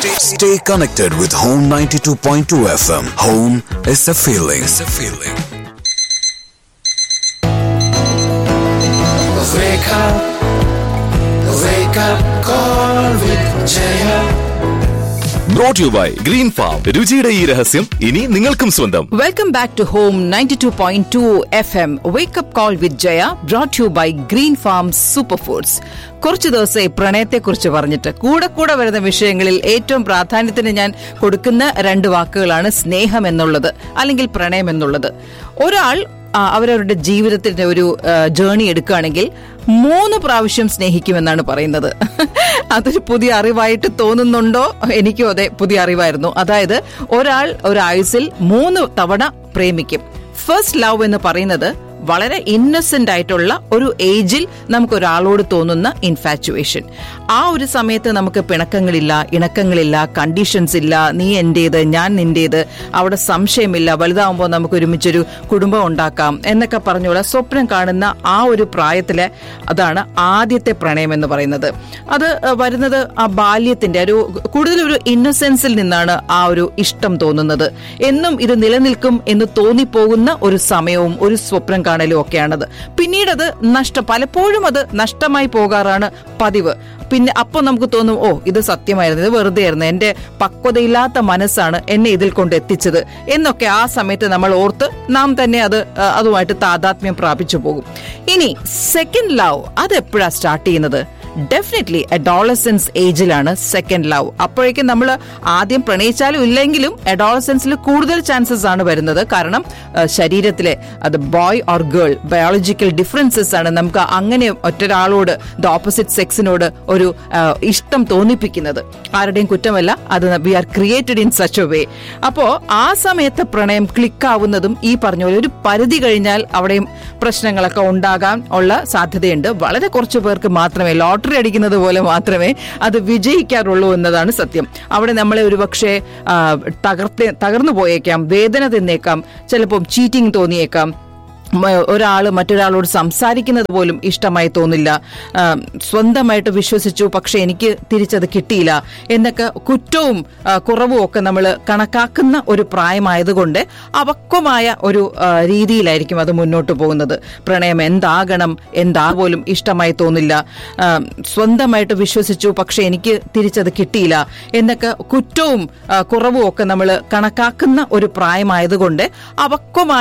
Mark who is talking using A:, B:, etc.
A: Stay connected with Home 92.2 FM. Home is a feeling.
B: Wake up call with Jaya.
C: Brought to you by Green Farm. രുചിയുടെ ഈ രഹസ്യം ഇനി നിങ്ങൾക്കും സ്വന്തം.
D: Welcome back to home 92.2 FM. Wake up call with Jaya. Brought to you by Green Farm Superfoods. കുറച്ചു ദിവസമായി പ്രണയത്തെക്കുറിച്ച് പറഞ്ഞിട്ട് കൂടെ വരുന്ന വിഷയങ്ങളിൽ ഏറ്റവും പ്രാധാന്യത്തിന് ഞാൻ കൊടുക്കുന്ന രണ്ട് വാക്കുകളാണ് സ്നേഹം എന്നുള്ളത് അല്ലെങ്കിൽ പ്രണയം എന്നുള്ളത്. ഒരാൾ അവരവരുടെ ജീവിതത്തിന്റെ ഒരു ജേർണി എടുക്കുകയാണെങ്കിൽ 3 പ്രാവശ്യം സ്നേഹിക്കുമെന്നാണ് പറയുന്നത്. അതൊരു പുതിയ അറിവായിട്ട് തോന്നുന്നുണ്ടോ? എനിക്കും അതെ, പുതിയ അറിവായിരുന്നു. അതായത് ഒരാൾ ഒരായുസിൽ 3 തവണ പ്രേമിക്കും. ഫസ്റ്റ് ലവ് എന്ന് പറയുന്നത് വളരെ ഇന്നസെന്റ് ആയിട്ടുള്ള ഒരു ഏജിൽ നമുക്ക് ഒരാളോട് തോന്നുന്ന ഇൻഫാറ്റുവേഷൻ. ആ ഒരു സമയത്ത് നമുക്ക് പിണക്കങ്ങളില്ല, ഇണക്കങ്ങളില്ല, കണ്ടീഷൻസ് ഇല്ല, നീ എന്റേത് ഞാൻ നിന്റേത്, അവിടെ സംശയമില്ല, വലുതാവുമ്പോൾ നമുക്ക് ഒരുമിച്ചൊരു കുടുംബം ഉണ്ടാക്കാം എന്നൊക്കെ പറഞ്ഞുള്ള സ്വപ്നം കാണുന്ന ആ ഒരു പ്രായത്തിലെ അതാണ് ആദ്യത്തെ പ്രണയം എന്ന് പറയുന്നത്. അത് വരുന്നത് ആ ബാല്യത്തിന്റെ ഒരു കൂടുതലൊരു ഇന്നസെൻസിൽ നിന്നാണ് ആ ഒരു ഇഷ്ടം തോന്നുന്നത്. എന്നും ഇത് നിലനിൽക്കും എന്ന് തോന്നിപ്പോകുന്ന ഒരു സമയവും ഒരു സ്വപ്നം കാണലും ഒക്കെയാണത്. പിന്നീട് അത് പലപ്പോഴും അത് നഷ്ടമായി പോകാറാണ് പതിവ്. പിന്നെ അപ്പൊ നമുക്ക് തോന്നും, ഓ ഇത് സത്യമായിരുന്നു, ഇത് വെറുതെ ആയിരുന്നു, എന്റെ പക്വതയില്ലാത്ത മനസ്സാണ് എന്നെ ഇതിൽ കൊണ്ട് എത്തിച്ചത് എന്നൊക്കെ ആ സമയത്ത് നമ്മൾ ഓർത്ത് നാം തന്നെ അതുമായിട്ട് താതാത്മ്യം പ്രാപിച്ചു പോകും. ഇനി സെക്കൻഡ് ലവ് അത് എപ്പോഴാ സ്റ്റാർട്ട് ചെയ്യുന്നത്? Definitely adolescence ഏജിലാണ് second love. അപ്പോഴേക്കും നമ്മൾ ആദ്യം പ്രണയിച്ചാലും ഇല്ലെങ്കിലും അഡോളസൻസിൽ കൂടുതൽ ചാൻസസ് ആണ് വരുന്നത്. കാരണം ശരീരത്തിലെ അത് boy or girl biological differences ആണ് നമുക്ക് അങ്ങനെ ഒറ്റൊരാളോട് ദ ഓപ്പോസിറ്റ് സെക്സിനോട് ഒരു ഇഷ്ടം തോന്നിപ്പിക്കുന്നത്. ആരുടെയും കുറ്റമല്ല, അത് V are created in such a way. അപ്പോ ആ സമയത്ത് പ്രണയം ക്ലിക്കാവുന്നതും ഈ പറഞ്ഞ പോലെ ഒരു പരിധി കഴിഞ്ഞാൽ അവിടെയും പ്രശ്നങ്ങളൊക്കെ ഉണ്ടാകാൻ ഉള്ള സാധ്യതയുണ്ട്. വളരെ കുറച്ചു പേർക്ക് മാത്രമേ ലോട്ടറി അടിക്കുന്നത് പോലെ മാത്രമേ അത് വിജയിക്കാറുള്ളൂ എന്നതാണ് സത്യം. അവിടെ നമ്മളെ ഒരുപക്ഷെ തകർന്നു പോയേക്കാം, വേദന തിന്നേക്കാം, ചിലപ്പം ചീറ്റിംഗ് തോന്നിയേക്കാം, ഒരാൾ മറ്റൊരാളോട് സംസാരിക്കുന്നത് പോലും ഇഷ്ടമായി തോന്നില്ല, സ്വന്തമായിട്ട് വിശ്വസിച്ചു പക്ഷെ എനിക്ക് തിരിച്ചത് കിട്ടിയില്ല എന്നൊക്കെ കുറ്റവും കുറവും ഒക്കെ നമ്മൾ കണക്കാക്കുന്ന ഒരു പ്രായമായതുകൊണ്ട് അപക്വമായ ഒരു രീതിയിലായിരിക്കും അത് മുന്നോട്ട് പോകുന്നത്. പ്രണയം എന്താകണം, പോലും ഇഷ്ടമായി തോന്നില്ല, സ്വന്തമായിട്ട് വിശ്വസിച്ചു പക്ഷെ എനിക്ക് തിരിച്ചത് കിട്ടിയില്ല എന്നൊക്കെ കുറ്റവും കുറവും ഒക്കെ നമ്മൾ കണക്കാക്കുന്ന ഒരു പ്രായമായതുകൊണ്ട് അപക്വമായ